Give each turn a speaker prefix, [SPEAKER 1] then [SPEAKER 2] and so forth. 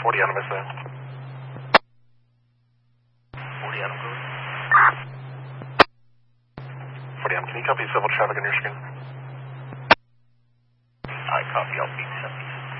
[SPEAKER 1] 40 Adam is there.
[SPEAKER 2] 40 Adam, go.
[SPEAKER 1] 40 Adam, can you copy civil traffic on your screen?
[SPEAKER 2] I copy, I'll be